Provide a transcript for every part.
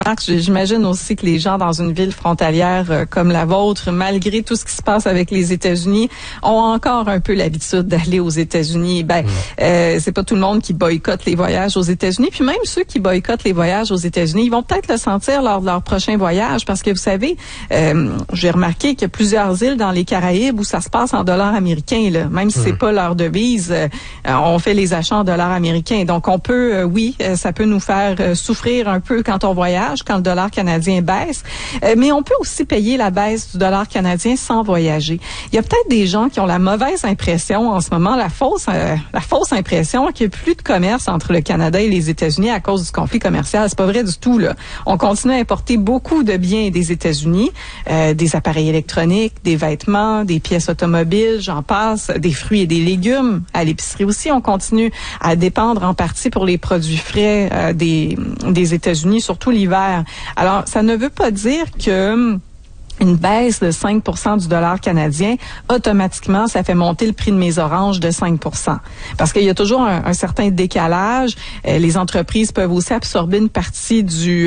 J'imagine aussi que les gens dans une ville frontalière comme la vôtre, malgré tout ce qui se passe avec les États-Unis, ont encore un peu l'habitude d'aller aux États-Unis. C'est pas tout le monde qui boycotte les voyages aux États-Unis. Puis même ceux qui boycottent les voyages aux États-Unis, ils vont peut-être le sentir lors de leur prochain voyage parce que vous savez, j'ai remarqué qu'il y a plusieurs îles dans les Caraïbes où ça se passe en dollars américains. Là. Même si c'est pas leur devise, on fait les achats en dollars américains. Donc on peut, ça peut nous faire souffrir un peu quand on voyage, quand le dollar canadien baisse, mais on peut aussi payer la baisse du dollar canadien sans voyager. Il y a peut-être des gens qui ont la mauvaise impression en ce moment, la fausse impression qu'il n'y a plus de commerce entre le Canada et les États-Unis à cause du conflit commercial. C'est pas vrai du tout, là. On continue à importer beaucoup de biens des États-Unis, des appareils électroniques, des vêtements, des pièces automobiles, j'en passe, des fruits et des légumes. À l'épicerie aussi, on continue à dépendre en partie pour les produits frais des États-Unis, surtout l'hiver. Alors, ça ne veut pas dire que une baisse de 5% du dollar canadien, automatiquement, ça fait monter le prix de mes oranges de 5%. Parce qu'il y a toujours un certain décalage. Les entreprises peuvent aussi absorber une partie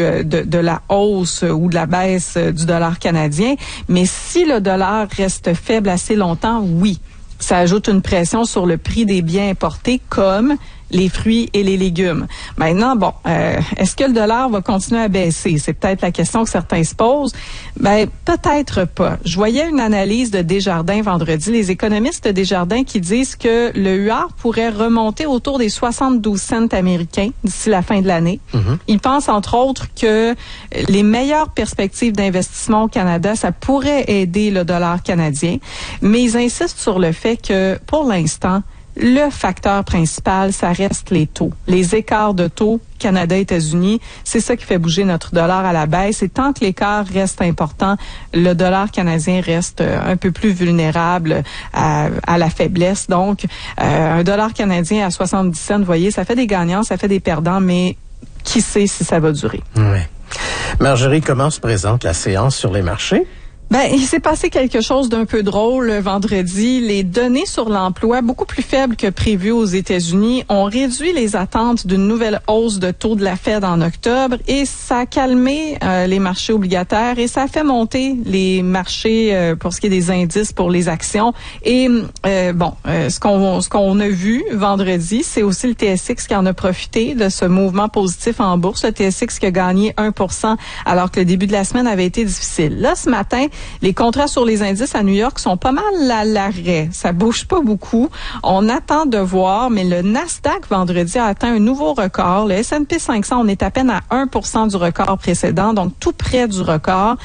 de la hausse ou de la baisse du dollar canadien. Mais si le dollar reste faible assez longtemps, oui, ça ajoute une pression sur le prix des biens importés comme les fruits et les légumes. Maintenant, est-ce que le dollar va continuer à baisser? C'est peut-être la question que certains se posent. Peut-être pas. Je voyais une analyse de Desjardins vendredi, les économistes de Desjardins qui disent que le UR pourrait remonter autour des 72 cents américains d'ici la fin de l'année. Ils pensent, entre autres, que les meilleures perspectives d'investissement au Canada, ça pourrait aider le dollar canadien. Mais ils insistent sur le fait que, pour l'instant, le facteur principal, ça reste les taux. Les écarts de taux Canada-États-Unis, c'est ça qui fait bouger notre dollar à la baisse. Et tant que l'écart reste important, le dollar canadien reste un peu plus vulnérable à la faiblesse. Donc, un dollar canadien à 70 cents, vous voyez, ça fait des gagnants, ça fait des perdants, mais qui sait si ça va durer. Oui. Marjorie, comment se présente la séance sur les marchés? Il s'est passé quelque chose d'un peu drôle vendredi. Les données sur l'emploi, beaucoup plus faibles que prévu aux États-Unis, ont réduit les attentes d'une nouvelle hausse de taux de la Fed en octobre et ça a calmé les marchés obligataires et ça a fait monter les marchés pour ce qui est des indices pour les actions. Et ce qu'on a vu vendredi, c'est aussi le TSX qui en a profité de ce mouvement positif en bourse. Le TSX qui a gagné 1% alors que le début de la semaine avait été difficile. Là, ce matin, les contrats sur les indices à New York sont pas mal à l'arrêt. Ça bouge pas beaucoup. On attend de voir, mais le Nasdaq vendredi a atteint un nouveau record. Le S&P 500, on est à peine à 1% du record précédent, donc tout près du record.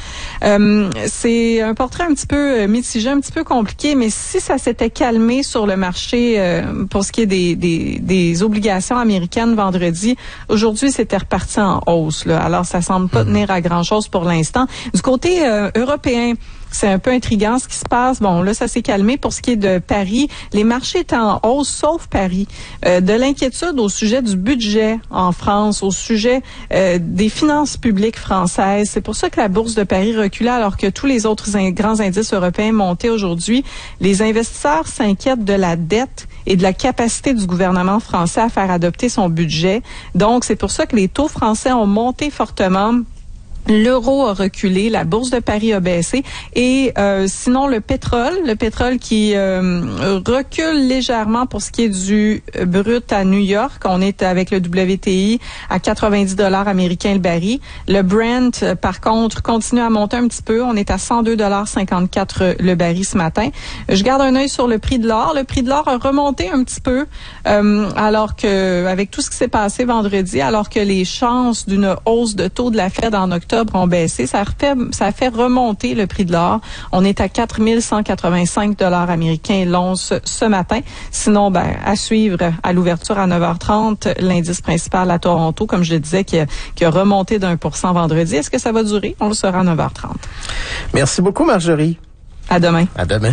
C'est un portrait un petit peu mitigé, un petit peu compliqué, mais si ça s'était calmé sur le marché pour ce qui est des obligations américaines vendredi, aujourd'hui, c'était reparti en hausse. Là. Alors, ça semble pas tenir à grand-chose pour l'instant. Du côté européen, c'est un peu intriguant ce qui se passe. Bon, là, ça s'est calmé. Pour ce qui est de Paris, les marchés étaient en hausse, sauf Paris. De l'inquiétude au sujet du budget en France, au sujet des finances publiques françaises. C'est pour ça que la bourse de Paris reculait alors que tous les autres grands indices européens montaient aujourd'hui. Les investisseurs s'inquiètent de la dette et de la capacité du gouvernement français à faire adopter son budget. Donc, c'est pour ça que les taux français ont monté fortement. L'euro a reculé, la bourse de Paris a baissé et sinon le pétrole qui recule légèrement pour ce qui est du brut à New York. On est avec le WTI à 90 $ américains le baril. Le Brent, par contre, continue à monter un petit peu. On est à 102,54 $ le baril ce matin. Je garde un œil sur le prix de l'or. Le prix de l'or a remonté un petit peu alors que avec tout ce qui s'est passé vendredi, alors que les chances d'une hausse de taux de la Fed en octobre ont baissé. Ça a fait remonter le prix de l'or. On est à 4 185 $ américains l'once ce matin. Sinon, à suivre à l'ouverture à 9h30, l'indice principal à Toronto, comme je le disais, qui a remonté d'1% vendredi. Est-ce que ça va durer? On le saura à 9h30. Merci beaucoup, Marjorie. À demain. À demain.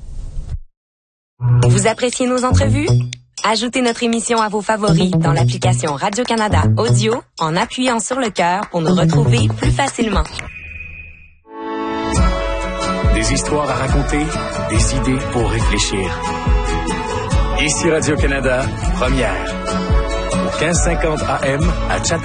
Vous appréciez nos entrevues? Ajoutez notre émission à vos favoris dans l'application Radio-Canada Audio en appuyant sur le cœur pour nous retrouver plus facilement. Des histoires à raconter, des idées pour réfléchir. Ici Radio-Canada, première. Au 1550 AM à Chatham.